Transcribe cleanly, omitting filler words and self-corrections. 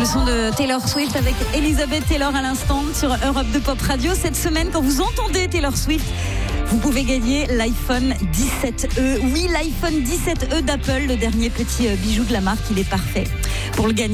Le son de Taylor Swift avec Elizabeth Taylor à l'instant sur Europe 2 Pop Radio. Cette semaine, quand vous entendez Taylor Swift, vous pouvez gagner l'iPhone 17e. Oui, l'iPhone 17e d'Apple, le dernier petit bijou de la marque. Il est parfait pour le gagner.